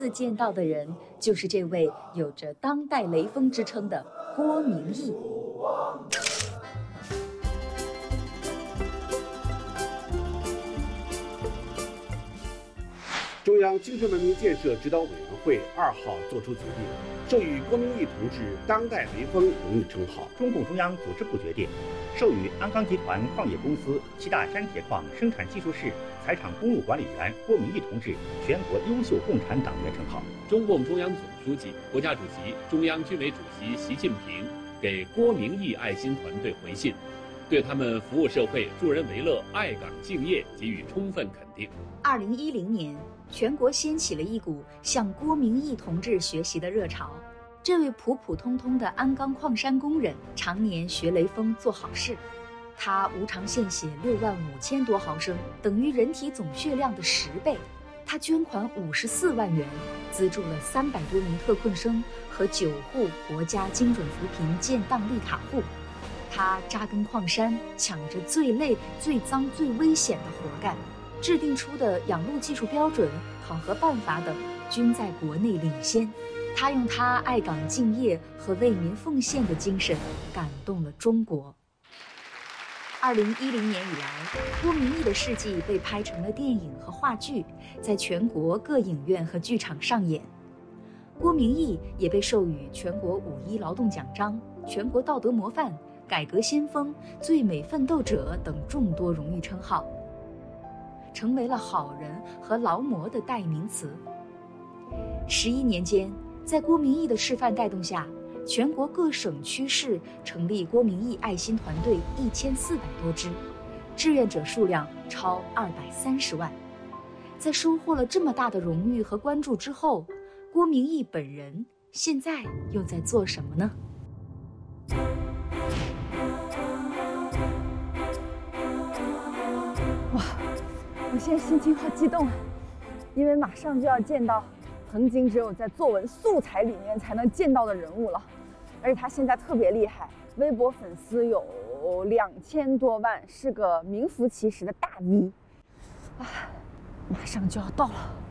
次见到的人就是这位有着当代雷锋之称的郭明义。 中央精神文明建设指导委员会2号作出决定，授予郭明义同志“当代雷锋”荣誉称号。 中共中央组织部决定，授予鞍钢集团矿业公司七大山铁矿生产技术室财厂公路管理员郭明义同志全国优秀共产党员称号。 中共中央总书记、国家主席、中央军委主席习近平给郭明义爱心团队回信，对他们服务社会、助人为乐、爱岗敬业给予充分肯定。 2010年，全国掀起了一股向郭明义同志学习的热潮。这位普普通通的鞍钢矿山工人，常年学雷锋做好事。他无偿献血65000多毫升，等于人体总血量的10倍。他捐款54万元，资助了300多名特困生和9户国家精准扶贫建档立卡户。他扎根矿山，抢着最累、最脏、最危险的活干，制定出的养路技术标准、考核办法等均在国内领先。他用他爱岗敬业和为民奉献的精神感动了中国。2010年以来，郭明义的事迹被拍成了电影和话剧，在全国各影院和剧场上演。郭明义也被授予全国5·1劳动奖章、全国道德模范、改革先锋、最美奋斗者等众多荣誉称号，成为了好人和劳模的代名词。11年间，在郭明义的示范带动下，全国各省区市成立郭明义爱心团队1400多支，志愿者数量超230万。在收获了这么大的荣誉和关注之后，郭明义本人现在又在做什么呢？ 哇，我现在心情好激动啊，因为马上就要见到曾经只有在作文素材里面才能见到的人物了，而且他现在特别厉害，微博粉丝有2000多万，是个名副其实的大 V。啊，马上就要到了。